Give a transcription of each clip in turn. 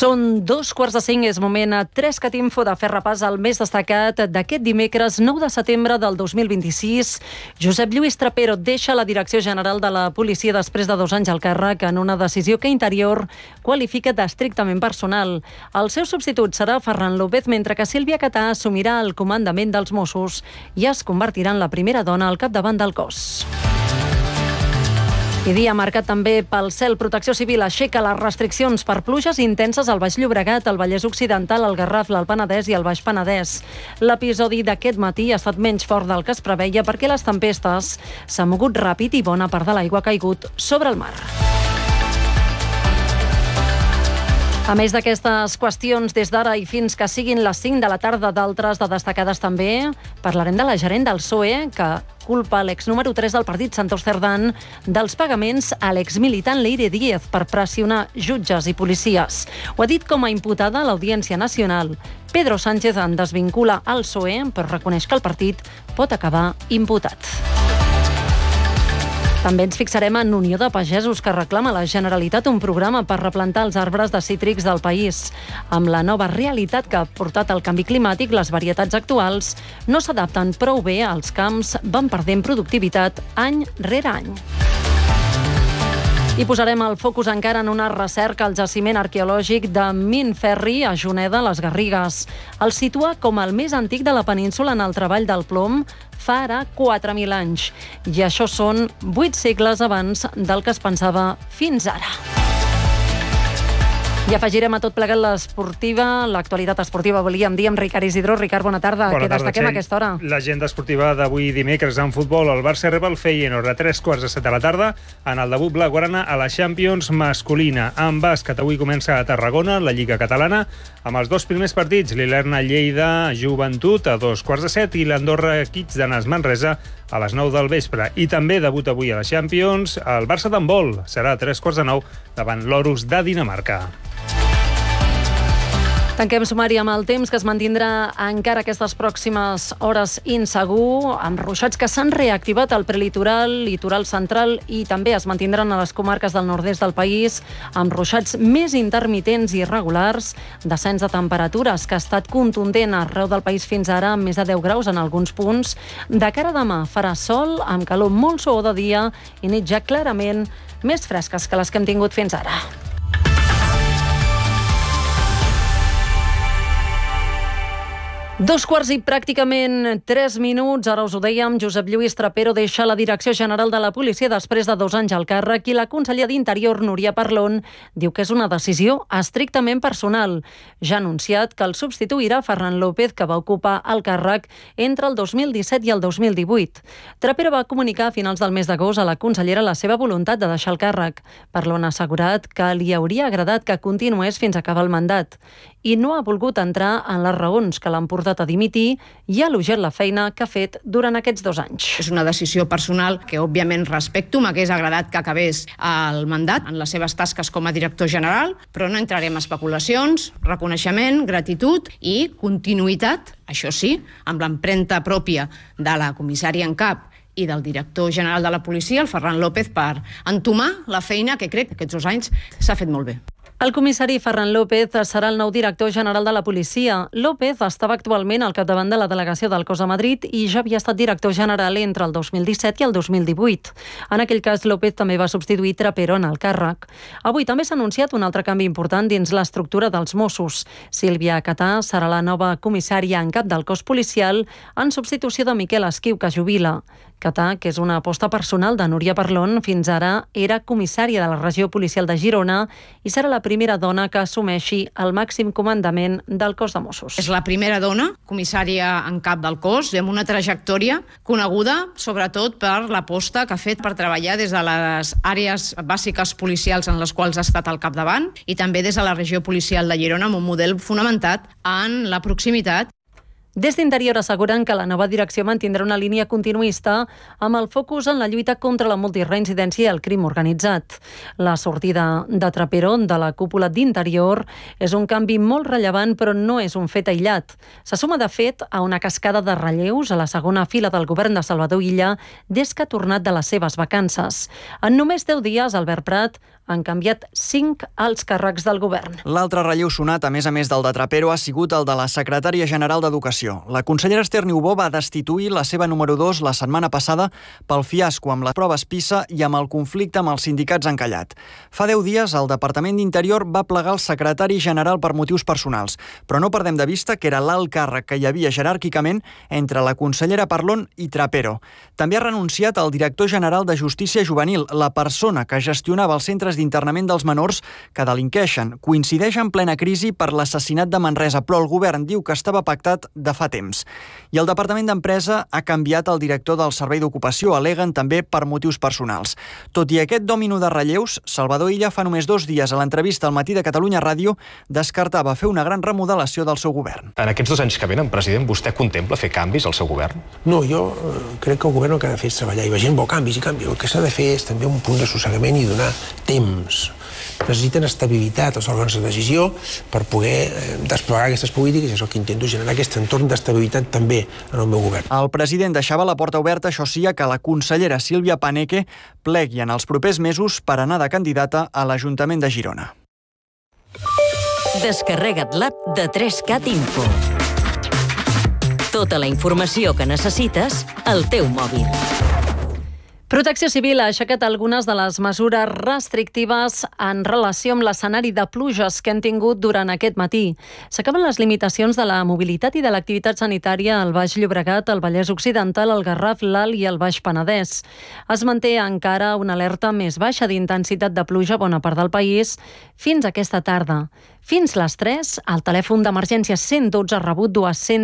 Són 2:45, és moment a 3catinfo de fer repàs al més destacat d'aquest dimecres 9 de setembre del 2026. Josep Lluís Trapero deixa la Direcció General de la Policia després de 2 anys al càrrec en una decisió que Interior qualifica d'estrictament personal. El seu substitut serà Ferran López, mentre que Sílvia Catà assumirà el comandament dels Mossos i es convertirà en la primera dona al capdavant del cos. I dia marcat també pel cel. Protecció Civil aixeca les restriccions per pluges intenses al Baix Llobregat, al Vallès Occidental, al Garraf, l'Alt Penedès i al Baix Penedès. L'episodi d'aquest matí ha estat menys fort del que es preveia perquè les tempestes s'han mogut ràpid i bona part de l'aigua ha caigut sobre el mar. A més d'aquestes qüestions, des d'ara i fins que siguin les 5 de la tarda, d'altres de destacades també, parlarem de la gerent del PSOE, que culpa l'ex número 3 del partit, Santos Cerdán, dels pagaments a l'exmilitant Leire Díez per pressionar jutges i policies. Ho ha dit com a imputada a l'Audiència Nacional. Pedro Sánchez en desvincula el PSOE, però reconeix que el partit pot acabar imputat. També ens fixarem en Unió de Pagesos, que reclama a la Generalitat un programa per replantar els arbres de cítrics del país. Amb la nova realitat que ha portat el canvi climàtic, les varietats actuals no s'adapten prou bé als camps, van perdent productivitat any rere any. I posarem el focus encara en una recerca al jaciment arqueològic de Minferri, a Juneda, les Garrigues. El situa com el més antic de la península en el treball del plom fa ara 4.000 anys. I això són 8 segles abans del que es pensava fins ara. I afegirem a tot plegat l'esportiva, l'actualitat esportiva, volíem dir, amb Ricard Isidro. Ricard, bona tarda. Què destaquem a aquesta hora? L'agenda esportiva d'avui dimecres en futbol. El Barça rep el Feyenoord a 3:15 de la tarda en el debut blaugrana a la Champions masculina. En bàsquet, avui comença a Tarragona, la Lliga Catalana, amb els 2 primers partits, l'Ilerna-Lleida Joventut a 2:15 i l'Andorra Kids d'Anas Manresa a les 9 del vespre. I també debut avui a la Champions el Barça d'handbol. Serà a 3:15 davant l'Orus de Dinamarca. Tanquem sumari amb el temps, que es mantindrà encara aquestes pròximes hores insegur, amb ruixats que s'han reactivat al prelitoral, litoral central, i també es mantindran a les comarques del nord-est del país, amb ruixats més intermitents i irregulars, descens de temperatures que ha estat contundent arreu del país fins ara, amb més de 10 graus en alguns punts. De cara a demà farà sol, amb calor molt suau de dia i nits ja clarament més fresques que les que hem tingut fins ara. 2:15 i pràcticament 3 minuts. Ara us ho dèiem, Josep Lluís Trapero deixa la Direcció General de la Policia després de 2 anys al càrrec i la consellera d'Interior, Núria Parlon, diu que és una decisió estrictament personal. Ja ha anunciat que el substituirà Ferran López, que va ocupar el càrrec entre el 2017 i el 2018. Trapero va comunicar a finals del mes d'agost a la consellera la seva voluntat de deixar el càrrec. Parlon ha assegurat que li hauria agradat que continués fins a acabar el mandat i no ha volgut entrar en les raons que l'han portat a dimitir i ha elogiat la feina que ha fet durant aquests 2 anys. És una decisió personal que, òbviament, respecto. M'hagués agradat que acabés el mandat en les seves tasques com a director general, però no entrarem en especulacions, reconeixement, gratitud i continuïtat, això sí, amb l'empremta pròpia de la comissària en cap i del director general de la policia, el Ferran López, per entomar la feina que crec que aquests 2 anys s'ha fet molt bé. El comissari Ferran López serà el nou director general de la policia. López estava actualment al capdavant de la delegació del cos a Madrid i ja havia estat director general entre el 2017 i el 2018. En aquell cas, López també va substituir Trapero en el càrrec. Avui també s'ha anunciat un altre canvi important dins l'estructura dels Mossos. Sílvia Catà serà la nova comissària en cap del cos policial en substitució de Miquel Esquiu, que jubila. Catà, que és una aposta personal de Núria Parlon, fins ara era comissària de la regió policial de Girona i serà la primera dona que assumeixi el màxim comandament del cos de Mossos. És la primera dona comissària en cap del cos, amb una trajectòria coneguda sobretot per l'aposta que ha fet per treballar des de les àrees bàsiques policials en les quals ha estat al capdavant i també des de la regió policial de Girona, amb un model fonamentat en la proximitat. Des d'Interior asseguren que la nova direcció mantindrà una línia continuista amb el focus en la lluita contra la multireincidència i el crim organitzat. La sortida de Trapero de la cúpula d'Interior és un canvi molt rellevant, però no és un fet aïllat. Se suma, de fet, a una cascada de relleus a la segona fila del govern de Salvador Illa des que ha tornat de les seves vacances. En només 10 dies, Albert Prat, han canviat 5 alts càrrecs del govern. L'altre relleu sonat, a més del de Trapero, ha sigut el de la secretària general d'Educació. La consellera Esther Niubó va destituir la seva número 2 la setmana passada pel fiasco amb les proves PISA i amb el conflicte amb els sindicats encallat. Fa 10 dies, el Departament d'Interior va plegar el secretari general per motius personals, però no perdem de vista que era l'alt càrrec que hi havia jeràrquicament entre la consellera Parlon i Trapero. També ha renunciat el director general de Justícia Juvenil, la persona que gestionava els centres d'internament dels menors que delinqueixen. Coincideix en plena crisi per l'assassinat de Manresa, però el govern diu que estava pactat de fa temps. I el Departament d'Empresa ha canviat el director del Servei d'Ocupació, aleguen també per motius personals. Tot i aquest dòmino de relleus, Salvador Illa fa només 2 dies a l'entrevista al Matí de Catalunya Ràdio descartava fer una gran remodelació del seu govern. En aquests 2 anys que venen, president, vostè contempla fer canvis al seu govern? No, jo crec que el govern el que ha de fer és treballar i la gent vol canvis i canvis. El que s'ha de fer és també un punt d'assossegament i donar temps. Necessiten estabilitat els òrgans de decisió per poder desplegar aquestes polítiques i és el que intento, generar aquest entorn d'estabilitat també en el meu govern. El president deixava la porta oberta, això sí, que la consellera Sílvia Paneque plegui en els propers mesos per anar de candidata a l'Ajuntament de Girona. Descarrega't l'app de 3CAT Info. Tota la informació que necessites al teu mòbil. Protecció Civil ha aixecat algunes de les mesures restrictives en relació amb l'escenari de pluges que han tingut durant aquest matí. S'acaben les limitacions de la mobilitat i de l'activitat sanitària al Baix Llobregat, al Vallès Occidental, al Garraf, l'Alt i el Baix Penedès. Es manté encara una alerta més baixa d'intensitat de pluja a bona part del país fins aquesta tarda. Fins les 3, el telèfon d'emergència 112 ha rebut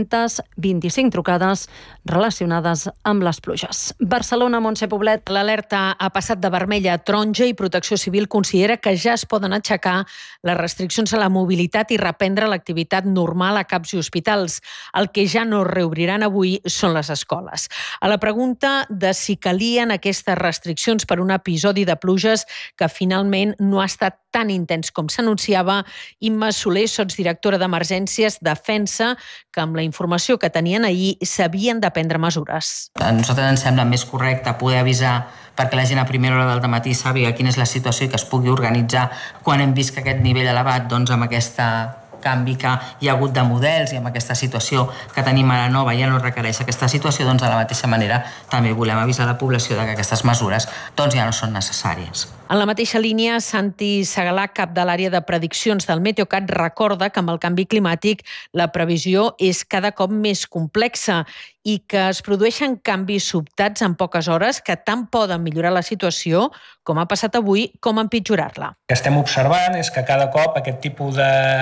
225 trucades relacionades amb les pluges. Barcelona, Montse Poblet. L'alerta ha passat de vermella a taronja i Protecció Civil considera que ja es poden aixecar les restriccions a la mobilitat i reprendre l'activitat normal a CAPs i hospitals. El que ja no reobriran avui són les escoles. A la pregunta de si calien aquestes restriccions per un episodi de pluges que finalment no ha estat tan intens com s'anunciava, Imma Soler, sotsdirectora d'Emergències, defensa que amb la informació que tenien ahir s'havien de prendre mesures. A nosaltres ens sembla més correcte poder avisar perquè la gent a primera hora del matí sàpiga quina és la situació i que es pugui organitzar quan hem vist que aquest nivell elevat, doncs amb aquesta canvi que hi ha hagut de models i amb aquesta situació que tenim ara nova ja no requereix aquesta situació, doncs de la mateixa manera també volem avisar la població de que aquestes mesures doncs ja no són necessàries. En la mateixa línia, Santi Segalà, cap de l'àrea de prediccions del Meteocat, recorda que amb el canvi climàtic la previsió és cada cop més complexa i que es produeixen canvis sobtats en poques hores que tant poden millorar la situació, com ha passat avui, com empitjorar-la. El que estem observant és que cada cop aquest tipus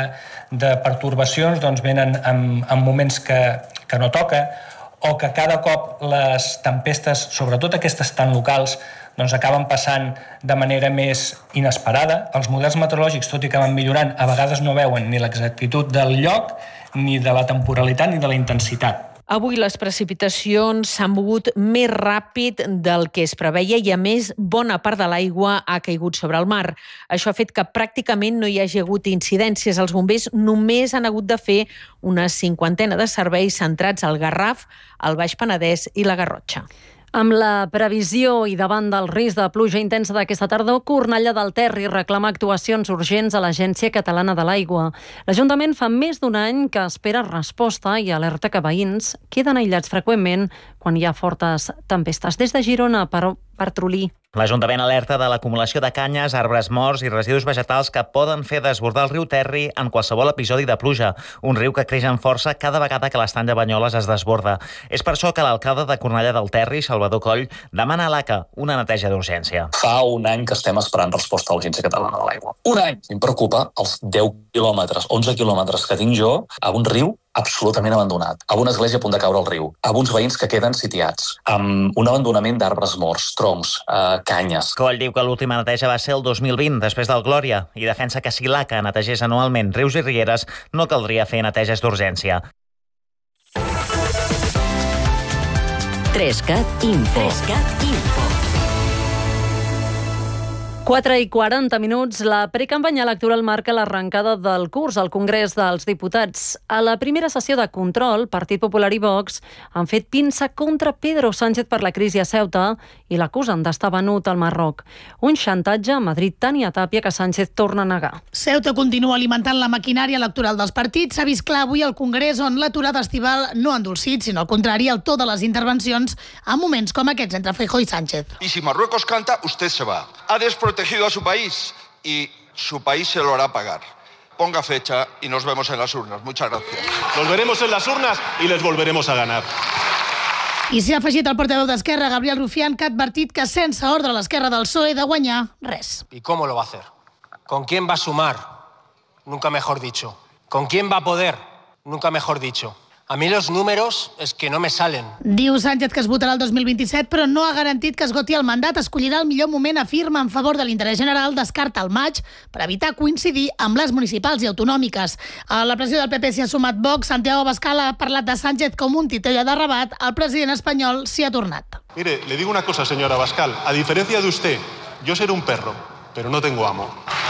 de pertorbacions doncs, venen en moments que no toca o que cada cop les tempestes, sobretot aquestes tan locals, doncs acaben passant de manera més inesperada. Els models meteorològics, tot i que van millorant, a vegades no veuen ni l'exactitud del lloc, ni de la temporalitat, ni de la intensitat. Avui les precipitacions s'han mogut més ràpid del que es preveia i, a més, bona part de l'aigua ha caigut sobre el mar. Això ha fet que pràcticament no hi hagi hagut incidències. Els bombers només han hagut de fer una 50ena de serveis centrats al Garraf, al Baix Penedès i la Garrotxa. Amb la previsió i davant del risc de pluja intensa d'aquesta tardor, Cornellà del Terri reclama actuacions urgents a l'Agència Catalana de l'Aigua. L'Ajuntament fa més d'un any que espera resposta i alerta que veïns queden aïllats freqüentment quan hi ha fortes tempestes. Des de Girona, per Trulí. L'Ajuntament alerta de l'acumulació de canyes, arbres morts i residus vegetals que poden fer desbordar el riu Terri en qualsevol episodi de pluja, un riu que creix en força cada vegada que l'estany de Banyoles es desborda. És per això que l'alcalde de Cornellà del Terri, Salvador Coll, demana a l'ACA una neteja d'urgència. Fa un any que estem esperant resposta a l'Agència Catalana de l'Aigua. Un any! Em preocupa els 10 quilòmetres, 11 quilòmetres que tinc jo a un riu absolutament abandonat, amb una església a punt de caure al riu, amb uns veïns que queden sitiats, amb un abandonament d'arbres morts, troncs, canyes. Coll diu que l'última neteja va ser el 2020, després del Glòria, i defensa que si l'ACA netegés anualment rius i rieres, no caldria fer neteges d'urgència. 3CAT Info. 4:40, la precampanya electoral marca l'arrencada del curs al Congrés dels Diputats. A la primera sessió de control, Partit Popular i Vox han fet pinça contra Pedro Sánchez per la crisi a Ceuta i l'acusen d'estar venut al Marroc. Un xantatge a Madrid tan i a Tàpia que Sánchez torna a negar. Ceuta continua alimentant la maquinària electoral dels partits. S'ha vist clar avui al Congrés, on l'aturada estival no ha endolcit, sinó al contrari, el to de les intervencions a moments com aquests entre Feijóo i Sánchez. Y si Marruecos canta, usted se va. Ha desprotegido a su país y su país se lo hará pagar. Ponga fecha y nos vemos en las urnas. Muchas gracias. Nos veremos en las urnas y les volveremos a ganar. I s'hi ha afegit el portaveu d'Esquerra, Gabriel Rufián, que ha advertit que sense ordre a l'esquerra del PSOE de guanyar res. ¿Y cómo lo va a hacer? ¿Con quién va a sumar? Nunca mejor dicho. ¿Con quién va a poder? Nunca mejor dicho. A mí los números es que no me salen. Diu Sánchez que es votarà el 2027, però no ha garantit que esgoti el mandat. Escollirà el millor moment, afirma, en favor de l'interès general, descarta el maig per evitar coincidir amb les municipals i autonòmiques. A la pressió del PP s'hi ha sumat Vox. Santiago Abascal ha parlat de Sánchez com un titella de rabat. El president espanyol s'hi ha tornat. Mire, le digo una cosa, señora Abascal. A diferencia de usted, yo seré un perro, pero no tengo amo.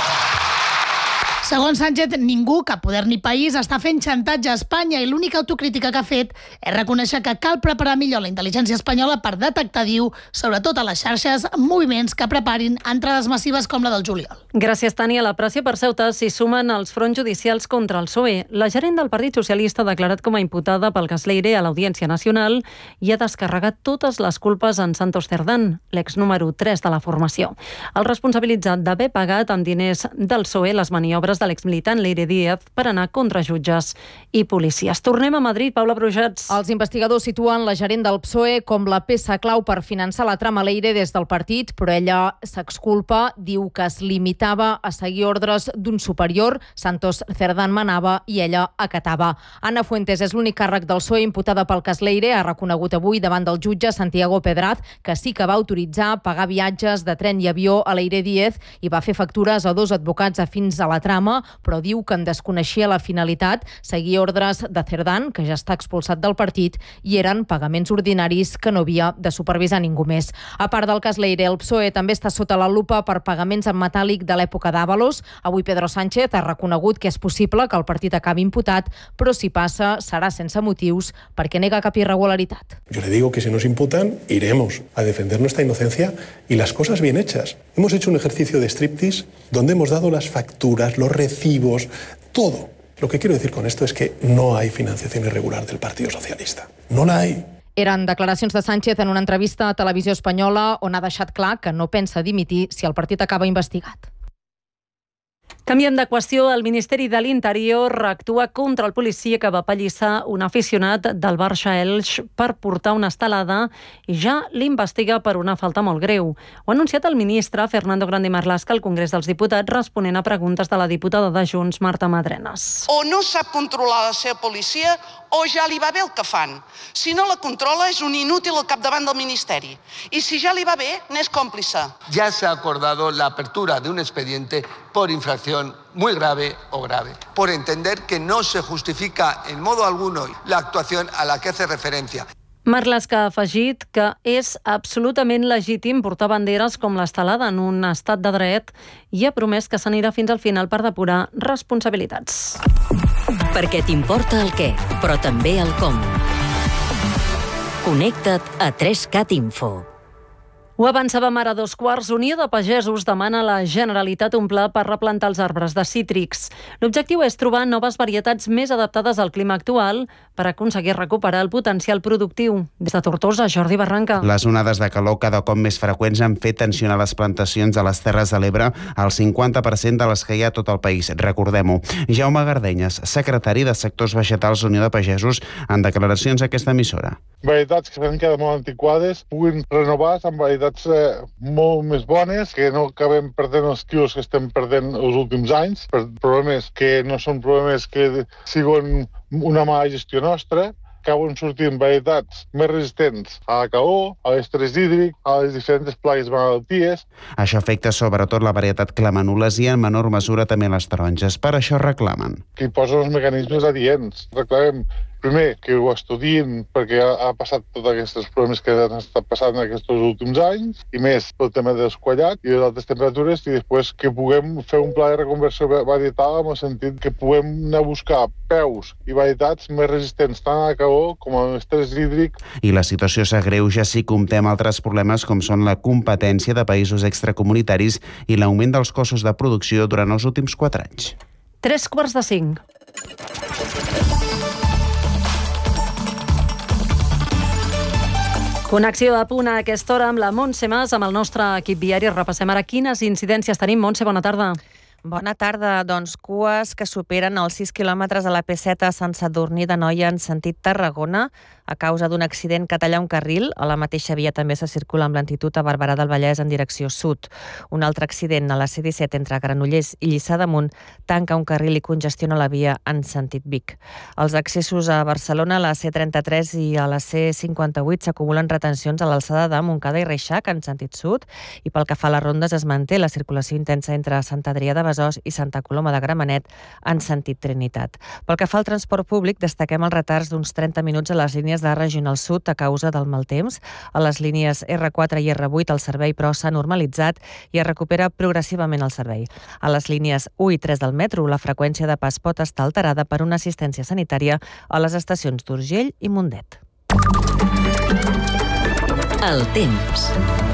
Segons Sánchez, ningú, cap poder ni país, està fent xantatge a Espanya i l'única autocrítica que ha fet és reconèixer que cal preparar millor la intel·ligència espanyola per detectar, diu, sobretot a les xarxes, moviments que preparin entrades massives com la del juliol. Gràcies, Tània. A la pressió per Ceuta s'hi sumen els fronts judicials contra el PSOE. La gerent del Partit Socialista ha declarat com a imputada pel cas Leire a l'Audiència Nacional i ha descarregat totes les culpes en Santos Cerdán, l'ex número 3 de la formació. El responsabilitzat d'haver pagat amb diners del PSOE les maniobres de l'exmilitant Leire Díaz per anar contra jutges i policies. Tornem a Madrid, Paula Brujats. Els investigadors situen la gerent del PSOE com la peça clau per finançar la trama Leire des del partit, però ella s'exculpa, diu que es limitava a seguir ordres d'un superior, Santos Cerdán manava i ella acatava. Ana Fuentes és l'únic càrrec del PSOE imputada pel cas Leire, ha reconegut avui davant del jutge Santiago Pedraz que sí que va autoritzar pagar viatges de tren i avió a Leire Díaz i va fer factures a 2 advocats afins a la trama, però diu que en desconeixia la finalitat, seguir ordres de Cerdán, que ja està expulsat del partit, i eren pagaments ordinaris que no havia de supervisar ningú més. A part del cas Leire, el PSOE també està sota la lupa per pagaments en metàl·lic de l'època d'Ábalos. Avui Pedro Sánchez ha reconegut que és possible que el partit acabi imputat, però si passa serà sense motius perquè nega cap irregularitat. Yo le digo que si nos imputan, iremos a defender nuestra inocencia y las cosas bien hechas. Hemos hecho un ejercicio de striptease donde hemos dado las facturas, los recibos, todo. Lo que quiero decir con esto es que no hay financiación irregular del Partido Socialista. No la hay. Eren declaracions de Sánchez en una entrevista a Televisió Espanyola on ha deixat clar que no pensa dimitir si el partit acaba investigat. Canviem de qüestió. El Ministeri de l'Interior actua contra el policia que va apallissar un aficionat del Barça Elx per portar una estelada i ja l'investiga per una falta molt greu. Ho ha anunciat el ministre Fernando Grande Marlaska al Congrés dels Diputats responent a preguntes de la diputada de Junts, Marta Madrenas. O no sap controlar la seva policia o ja li va bé el que fan. Si no la controla és un inútil al capdavant del Ministeri. I si ja li va bé, n'és còmplice. Ya se ha acordado la apertura de un expediente por infracción muy grave o grave, por entender que no se justifica en modo alguno la actuación a la que hace referencia. Marlaska ha afegit que és absolutament legítim portar banderes com l'estelada en un estat de dret i ha promès que s'anirà fins al final per depurar responsabilitats. Perquè t'importa el què, però també el com. Connecta't a 3CAT Info. Ho avançàvem ara a 2:15. Unió de Pagesos demana a la Generalitat un pla per replantar els arbres de cítrics. L'objectiu és trobar noves varietats més adaptades al clima actual per aconseguir recuperar el potencial productiu. Des de Tortosa, Jordi Barranca. Les onades de calor cada cop més freqüents han fet tensionar les plantacions a les Terres de l'Ebre al 50% de les que hi ha a tot el país. Recordem-ho. Jaume Gardenyes, secretari de Sectors Vegetals Unió de Pagesos, en declaracions a aquesta emissora. Varietats que s'han quedat molt antiquades puguin renovar amb varietats molt més bones, que no acabem perdent els quilos que estem perdent els últims anys, per problemes que no són problemes que siguin una mala gestió nostra, acaben sortint varietats més resistents a la calor, a l'estrès hídric, a les diferents plagues malalties. Això afecta sobretot la varietat clamanules i en menor mesura també les taronges. Per això reclamen. Que hi posen els mecanismes adients. Reclamem primer, que ho estudien perquè ha passat tots aquests problemes que han estat passant aquests últims anys, i més pel tema dels quallats i de les altes temperatures, i després que puguem fer un pla de reconversió varietal en el sentit que puguem anar a buscar peus i varietats més resistents tant a la calor com a l'estrès hídric. I la situació s'agreuja si comptem altres problemes com són la competència de països extracomunitaris i l'augment dels costos de producció durant els últims 4 anys. 3:45. Connexió a punt a aquesta hora amb la Montse Mas, amb el nostre equip viari. Repassem ara quines incidències tenim. Montse, bona tarda. Bona tarda. Doncs cues que superen els 6 quilòmetres a la P7 a Sant Sadurní d'Anoia en sentit Tarragona a causa d'un accident que talla un carril. A la mateixa via també se circula amb lentitud a Barberà del Vallès en direcció sud. Un altre accident a la C-17 entre Granollers i Lliçà d'Amunt tanca un carril i congestiona la via en sentit Vic. Els accessos a Barcelona, a la C-33 i a la C-58 s'acumulen retencions a l'alçada de Montcada i Reixac en sentit sud, i pel que fa a les rondes es manté la circulació intensa entre Sant Adrià de Besòs i Santa Coloma de Gramenet en sentit Trinitat. Pel que fa al transport públic, destaquem els retards d'uns 30 minuts a les línies de Regional Sud a causa del mal temps. A les línies R4 i R8 el servei però s'ha normalitzat i es recupera progressivament el servei. A les línies 1 i 3 del metro la freqüència de pas pot estar alterada per una assistència sanitària a les estacions d'Urgell i Mundet. El temps.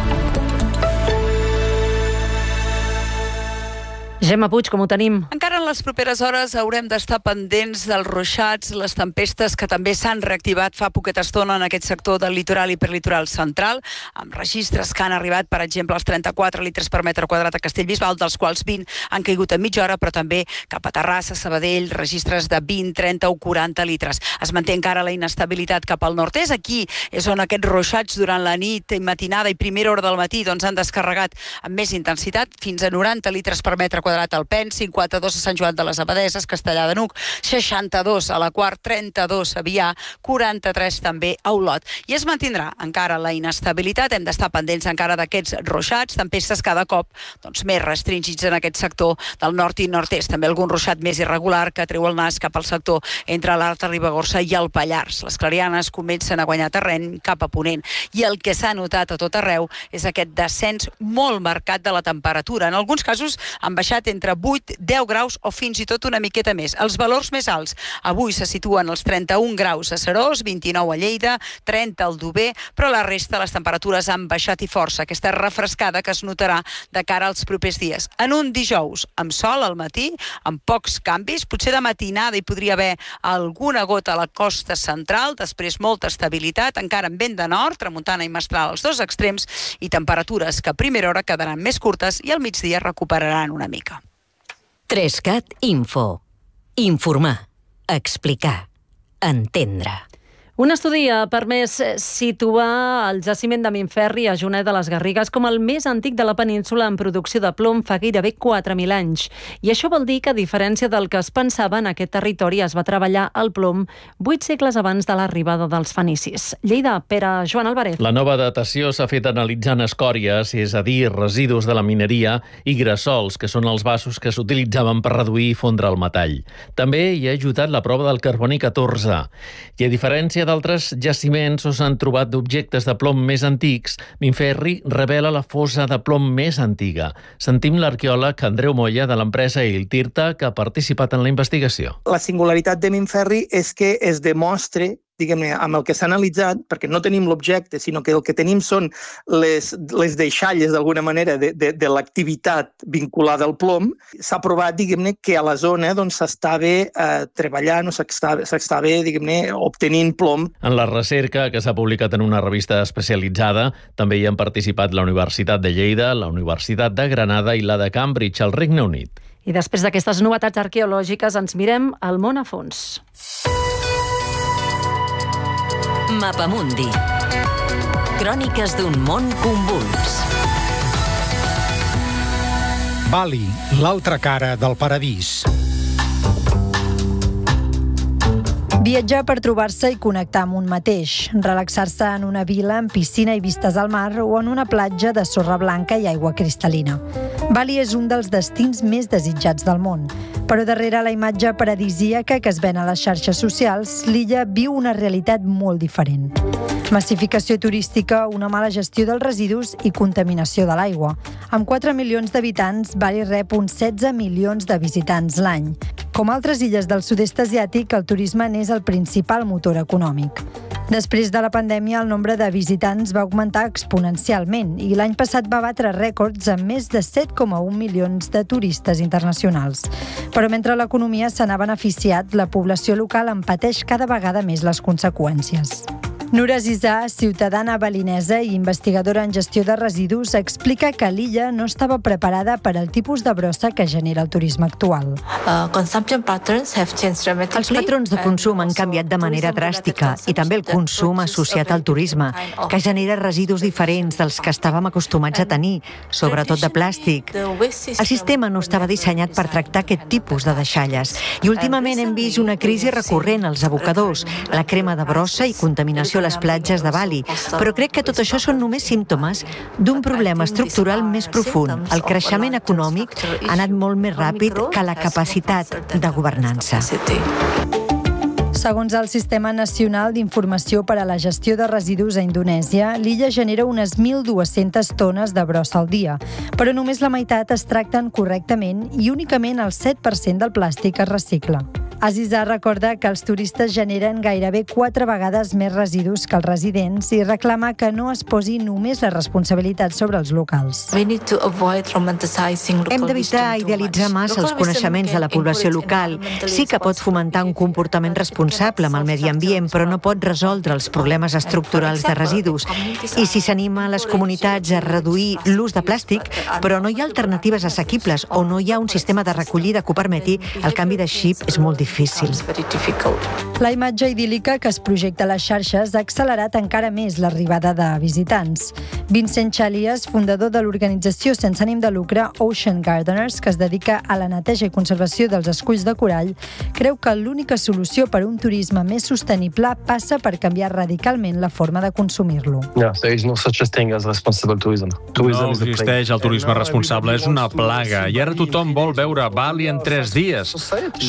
Gemma Puig, com ho tenim? Encara en les properes hores haurem d'estar pendents dels ruixats, les tempestes que també s'han reactivat fa poqueta estona en aquest sector del litoral i perlitoral central, amb registres que han arribat, per exemple, als 34 litres per metre quadrat a Castellbisbal, dels quals 20 han caigut en mitja hora, però també cap a Terrassa, Sabadell, registres de 20, 30 o 40 litres. Es manté encara la inestabilitat cap al nord-est. Aquí és on aquests ruixats durant la nit i matinada i primera hora del matí han descarregat amb més intensitat, fins a 90 litres per metre quadrat al Pens, 52 a Sant Joan de les Abadeses, Castellar de Nuc, 62 a la Quart, 32 a Vià, 43 també a Olot. I es mantindrà encara la inestabilitat, hem d'estar pendents encara d'aquests ruixats, tempestes cada cop més restringits en aquest sector del nord i nord-est. També algun ruixat més irregular que treu el nas cap al sector entre l'Alta Ribagorça i el Pallars. Les clarianes comencen a guanyar terreny cap a ponent. I el que s'ha notat a tot arreu és aquest descens molt marcat de la temperatura. En alguns casos han baixat entre 8, 10 graus o fins i tot una miqueta més. Els valors més alts avui se situen als 31 graus a Serós, 29 a Lleida, 30 al Dober, però la resta les temperatures han baixat i força. Aquesta refrescada que es notarà de cara als propers dies. En un dijous amb sol al matí, amb pocs canvis, potser de matinada hi podria haver alguna gota a la costa central, després molta estabilitat, encara amb vent de nord, tramuntana i mestral als dos extrems, i temperatures que a primera hora quedaran més curtes i al migdia recuperaran una mica. 3CAT Info. Informar, explicar, entendre. Un estudi ha permès situar el jaciment de Minferri a Jonet de les Garrigues com el més antic de la península en producció de plom fa gairebé 4.000 anys. I això vol dir que, a diferència del que es pensava, en aquest territori es va treballar el plom 8 segles abans de l'arribada dels fenicis. Lleida, Pere Joan Álvarez. La nova datació s'ha fet analitzant escòries, és a dir, residus de la mineria, i gressols, que són els vasos que s'utilitzaven per reduir i fondre el metall. També hi ha ajudat la prova del carboni 14. I a diferència d'altres jaciments on s'han trobat objectes de plom més antics, Minferri revela la fossa de plom més antiga. Sentim l'arqueòleg Andreu Moya de l'empresa Iltirta, que ha participat en la investigació. La singularitat de Minferri és que es demostre, diguem-ne, amb el que s'ha analitzat, perquè no tenim l'objecte, sinó que el que tenim són les deixalles, d'alguna manera, de l'activitat vinculada al plom. S'ha provat, diguem-ne, que a la zona s'estava treballant o s'estava, diguem-ne, obtenint plom. En la recerca, que s'ha publicat en una revista especialitzada, també hi han participat la Universitat de Lleida, la Universitat de Granada i la de Cambridge, al Regne Unit. I després d'aquestes novetats arqueològiques ens mirem al món a fons. Mapamundi. Cròniques d'un món convuls. Bali, l'altra cara del paradís. Viatjar per trobar-se i connectar amb un mateix. Relaxar-se en una vila amb piscina i vistes al mar o en una platja de sorra blanca i aigua cristal·lina. Bali és un dels destins més desitjats del món, però darrere la imatge paradisíaca que es ven a les xarxes socials, l'illa viu una realitat molt diferent. Massificació turística, una mala gestió dels residus i contaminació de l'aigua. Amb 4 milions d'habitants, Bali rep uns 16 milions de visitants l'any. Com altres illes del sud-est asiàtic, el turisme n'és el principal motor econòmic. Després de la pandèmia, el nombre de visitants va augmentar exponencialment i l'any passat va batre rècords amb més de 7,1 milions de turistes internacionals. Però mentre l'economia se n'ha beneficiat, la població local en pateix cada vegada més les conseqüències. Nura Zizà, ciutadana balinesa i investigadora en gestió de residus, explica que l'illa no estava preparada per al tipus de brossa que genera el turisme actual. Els patrons de consum han canviat de manera dràstica i també el consum associat al turisme, que genera residus diferents dels que estàvem acostumats a tenir, sobretot de plàstic. El sistema no estava dissenyat per tractar aquest tipus de deixalles i últimament hem vist una crisi recurrent als abocadors, la crema de brossa i contaminació a les platges de Bali, però crec que tot això són només símptomes d'un problema estructural més profund. El creixement econòmic ha anat molt més ràpid que la capacitat de governança. Segons el Sistema Nacional d'Informació per a la Gestió de Residus a Indonèsia, l'illa genera unes 1.200 tones de brossa al dia, però només la meitat es tracten correctament i únicament el 7% del plàstic es recicla. Azizà recorda que els turistes generen gairebé 4 vegades més residus que els residents i reclama que no es posi només la responsabilitat sobre els locals. Hem d'evitar idealitzar massa els coneixements de la població local. Sí que pot fomentar un comportament responsable amb el medi ambient, però no pot resoldre els problemes estructurals de residus. I si s'anima a les comunitats a reduir l'ús de plàstic, però no hi ha alternatives assequibles o no hi ha un sistema de recollida que ho permeti, el canvi de xip és molt difícil. La imatge idíl·lica que es projecta a les xarxes ha accelerat encara més l'arribada de visitants. Vincent Chalias, fundador de l'organització sense ànim de lucre Ocean Gardeners, que es dedica a la neteja i conservació dels esculls de corall, creu que l'única solució per a un turisme més sostenible passa per canviar radicalment la forma de consumir-lo. No existeix el turisme responsable, és una plaga i ara tothom vol veure Bali en 3 dies.